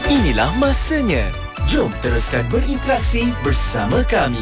Inilah masanya. Jom teruskan berinteraksi bersama kami.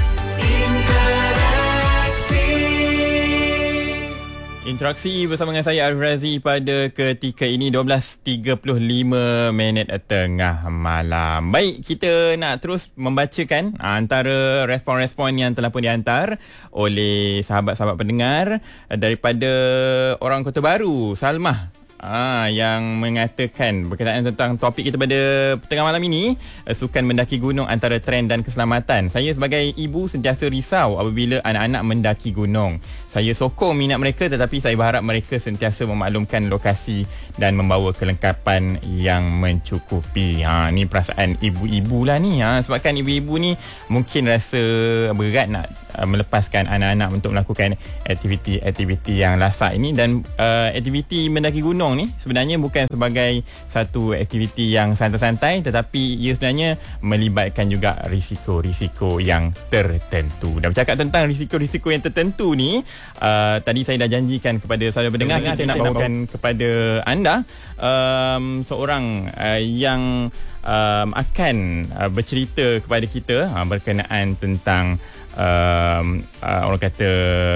Interaksi bersama dengan saya Arif Razi pada ketika ini 12.35 tengah malam. Baik, kita nak terus membacakan antara respon-respon yang telah pun dihantar oleh sahabat-sahabat pendengar daripada orang Kota Baru, Salmah. Yang mengatakan berkaitan tentang topik kita pada petang malam ini, sukan mendaki gunung antara trend dan keselamatan. Saya sebagai ibu sentiasa risau apabila anak-anak mendaki gunung. Saya sokong minat mereka, tetapi saya berharap mereka sentiasa memaklumkan lokasi dan membawa kelengkapan yang mencukupi. Ni perasaan ibu-ibu lah ni. Sebabkan ibu-ibu ni mungkin rasa berat nak melepaskan anak-anak untuk melakukan aktiviti-aktiviti yang lasak ini. Dan aktiviti mendaki gunung ni sebenarnya bukan sebagai satu aktiviti yang santai-santai, tetapi ia sebenarnya melibatkan juga risiko-risiko yang tertentu. Dan bercakap tentang risiko-risiko yang tertentu ni, tadi saya dah janjikan kepada saudara pendengar, kita nak bawakan kepada anda seorang yang akan bercerita kepada kita berkenaan tentang orang kata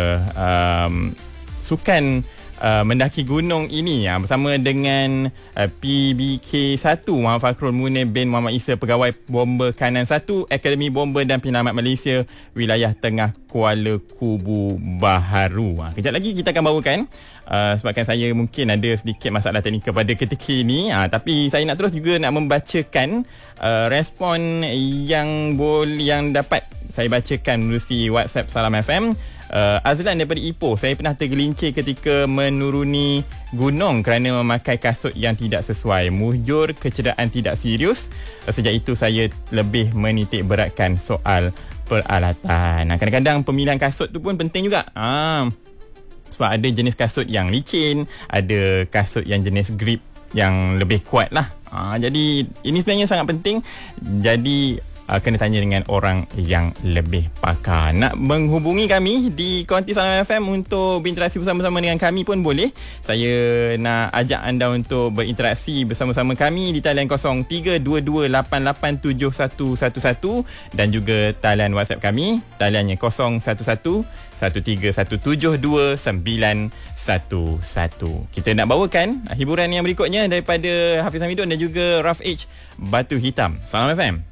sukan mendaki gunung ini bersama dengan PBK1 Muhammad Fakhrul Munir bin Muhammad Isa, Pegawai Bomber Kanan 1 Akademi Bomber dan Penyelamat Malaysia Wilayah Tengah Kuala Kubu Baharu. Kejap lagi kita akan bawakan, sebabkan saya mungkin ada sedikit masalah teknikal pada ketika ini, tapi saya nak terus juga nak membacakan respon yang dapat saya bacakan melalui WhatsApp Salam FM. Azlan daripada Ipoh, saya pernah tergelincir ketika menuruni gunung kerana memakai kasut yang tidak sesuai. Mujur kecederaan tidak serius. Sejak itu saya lebih menitik beratkan soal peralatan. Kadang-kadang pemilihan kasut tu pun penting juga. Sebab ada jenis kasut yang licin, ada kasut yang jenis grip yang lebih kuat lah. Jadi ini sebenarnya sangat penting. Jadi kena tanya dengan orang yang lebih pakar. Nak menghubungi kami di Konti Salam FM untuk berinteraksi bersama-sama dengan kami pun boleh. Saya nak ajak anda untuk berinteraksi bersama-sama kami di talian 0322887111 dan juga talian WhatsApp kami, taliannya 011113172911. Kita nak bawakan hiburan yang berikutnya daripada Hafiz Hamidun dan juga Raf H Batu Hitam. Salam FM.